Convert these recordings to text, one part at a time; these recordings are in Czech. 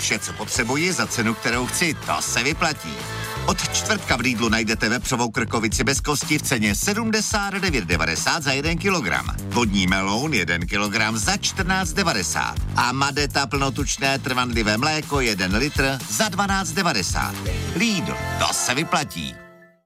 Vše, co potřebuji za cenu, kterou chci, to se vyplatí. Od čtvrtka v Lidlu najdete vepřovou krkovici bez kosti v ceně 79,90 za 1 kilogram. Vodní meloun 1 kilogram za 14,90. A Madeta plnotučné trvanlivé mléko 1 litr za 12,90. Lidl, to se vyplatí.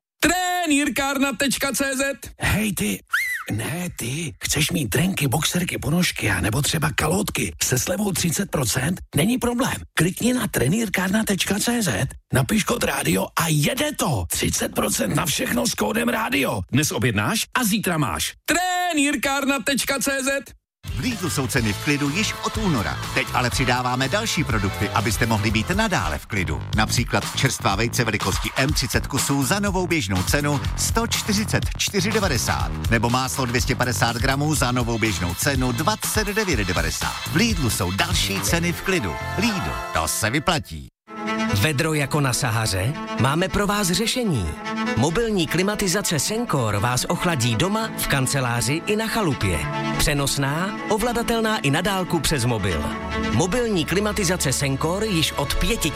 Trenýrkárna.cz. Hej ty, ne ty, chceš mít trenky, boxerky, ponožky a nebo třeba kalotky se slevou 30%? Není problém. Klikni na trenýrkárna.cz, napiš kód rádio a jede to. 30% na všechno s kódem rádio. Dnes objednáš a zítra máš. Trenýrkárna.cz. V Lidlu jsou ceny v klidu již od února. Teď ale přidáváme další produkty, abyste mohli být nadále v klidu. Například čerstvá vejce velikosti M30 kusů za novou běžnou cenu 144,90. Nebo máslo 250 gramů za novou běžnou cenu 29,90. V Lidlu jsou další ceny v klidu. Lidl, to se vyplatí. Vedro jako na Sahaře? Máme pro vás řešení. Mobilní klimatizace Sencor vás ochladí doma, v kanceláři i na chalupě. Přenosná, ovladatelná i na dálku přes mobil. Mobilní klimatizace Sencor již od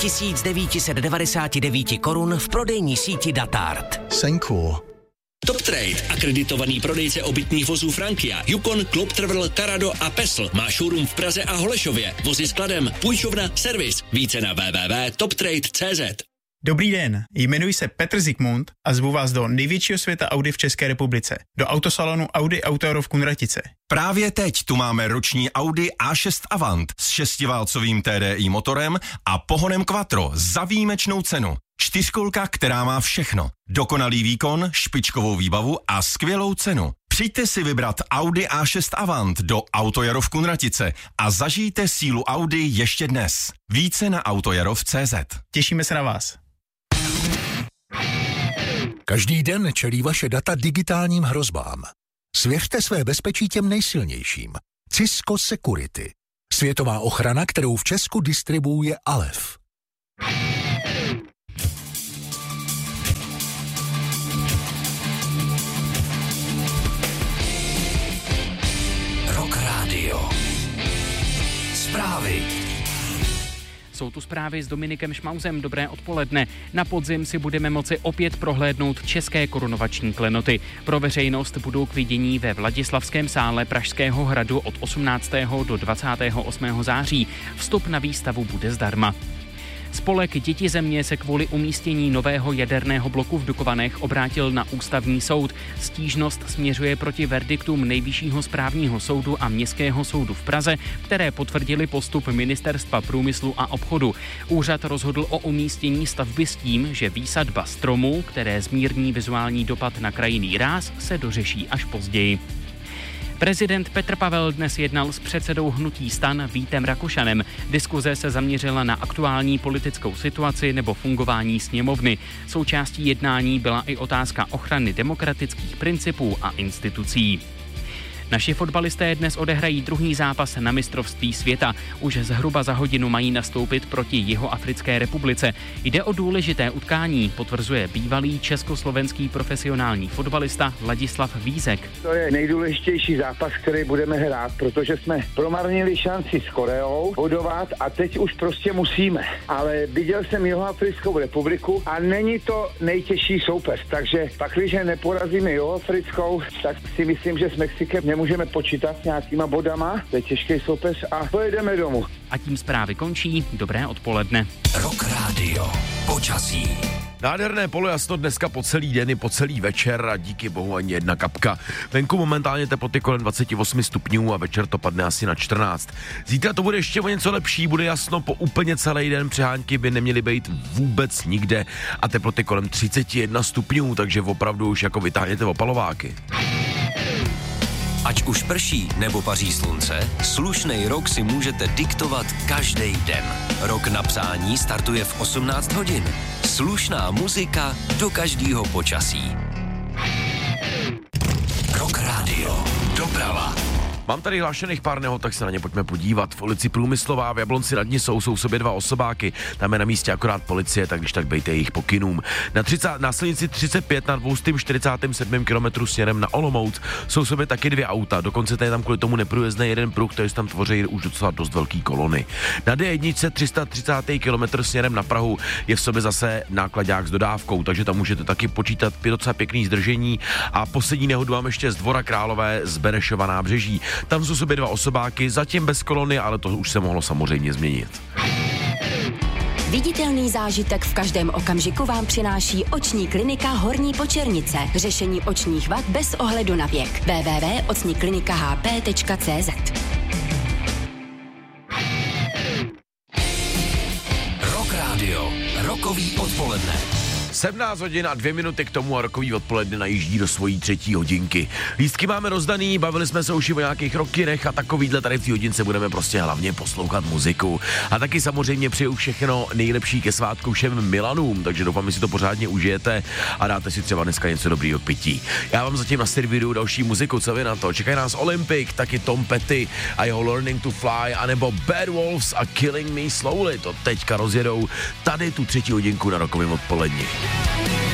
5 999 korun v prodejní síti Datart. Sencor. Top Trade, akreditovaný prodejce obytných vozů Frankia, Yukon, Club Travel, Carado a Pesl. Má showroom v Praze a Holešově. Vozy skladem, půjčovna, servis. Více na www.toptrade.cz. Dobrý den, jmenuji se Petr Zikmund a zvu vás do největšího světa Audi v České republice, do autosalonu Audi Auto v Kunratice. Právě teď tu máme roční Audi A6 Avant s 6válcovým TDI motorem a pohonem Quattro za výjimečnou cenu. 4kolka, která má všechno. Dokonalý výkon, špičkovou výbavu a skvělou cenu. Přijďte si vybrat Audi A6 Avant do Autojaro v Kunratice a zažijte sílu Audi ještě dnes. Více na autojarov.cz. Těšíme se na vás. Každý den čelí vaše data digitálním hrozbám. Svěřte své bezpečí těm nejsilnějším. Cisco Security. Světová ochrana, kterou v Česku distribuuje Alef. Rock Radio. Zprávy. Jsou tu zprávy s Dominikem Šmauzem. Dobré odpoledne. Na podzim si budeme moci opět prohlédnout české korunovační klenoty. Pro veřejnost budou k vidění ve Vladislavském sále Pražského hradu od 18. do 28. září. Vstup na výstavu bude zdarma. Spolek Děti země se kvůli umístění nového jaderného bloku v Dukovanech obrátil na ústavní soud. Stížnost směřuje proti verdiktům Nejvyššího správního soudu a Městského soudu v Praze, které potvrdili postup Ministerstva průmyslu a obchodu. Úřad rozhodl o umístění stavby s tím, že výsadba stromů, které zmírní vizuální dopad na krajinný ráz, se dořeší až později. Prezident Petr Pavel dnes jednal s předsedou hnutí STAN Vítem Rakušanem. Diskuze se zaměřila na aktuální politickou situaci nebo fungování sněmovny. Součástí jednání byla i otázka ochrany demokratických principů a institucí. Naši fotbalisté dnes odehrají druhý zápas na mistrovství světa. Už zhruba za hodinu mají nastoupit proti Jihoafrické republice. Jde o důležité utkání, potvrzuje bývalý československý profesionální fotbalista Ladislav Vízek. To je nejdůležitější zápas, který budeme hrát, protože jsme promarnili šanci s Koreou bodovat a teď už prostě musíme. Ale viděl jsem Jihoafrickou republiku a není to nejtěžší soupeř, takže pakliže neporazíme Jihoafrickou, tak si myslím, že s Mexikem můžeme počítat s nějakýma bodama, to je těžký soupeř a pojedeme domů. A tím zprávy končí. Dobré odpoledne. Rock Radio. Počasí. Nádherné polojasno dneska po celý den i po celý večer a díky bohu ani jedna kapka. Venku momentálně teploty kolem 28 stupňů a večer to padne asi na 14. Zítra to bude ještě o něco lepší, bude jasno po úplně celý den, přehánky by neměly být vůbec nikde a teploty kolem 31 stupňů, takže opravdu už jako vytáhněte opalováky. Ať už prší nebo paří slunce, slušnej rok si můžete diktovat každý den. Rok na psání startuje v 18 hodin. Slušná muzika do každého počasí. Rock Radio. Doprava. Mám tady hlášených pár nehod, tak se na ně pojďme podívat. V ulici Průmyslová v Jablonci nad Nisou jsou sobě 2 osobáky. Tam je na místě akorát policie, tak když tak bejte jejich pokynům. Na silnici 35 na 247 km směrem na Olomouc jsou sobě taky 2 auta. Dokonce tady tam kvůli tomu neprůjezdný jeden pruh, takže tam tvoří už docela dost velký kolony. Na D1 330 km směrem na Prahu je v sobě zase nákladák s dodávkou, takže tam můžete taky počítat docela pěkný zdržení. A poslední nehodu mám ještě z Dvora Králové z Benešova Nábřeží. Tam jsou sobě 2 osobáky, zatím bez kolony, ale to už se mohlo samozřejmě změnit. Viditelný zážitek v každém okamžiku vám přináší oční klinika Horní Počernice. Řešení očních vad bez ohledu na věk. www.ocniklinikahp.cz. Rock Radio, rokový odpoledne. 17 hodin a 2 minuty k tomu a rokový odpoledne najíždí do svojí 3. hodinky. Lístky máme rozdaný, bavili jsme se už o nějakých rockinech a takovýhle tady v té hodince budeme prostě hlavně poslouchat muziku. A taky samozřejmě přeju všechno nejlepší ke svátku všem Milanům, takže doufám, že si to pořádně užijete a dáte si třeba dneska něco dobrýho k pití. Já vám zatím naservíruju další muziku, co vy na to? Čekají nás Olympic, taky Tom Petty a jeho Learning to Fly, anebo Bad Wolves a Killing Me Slowly. To teďka rozjedou tady tu 3. hodinku na rokovém odpoledni.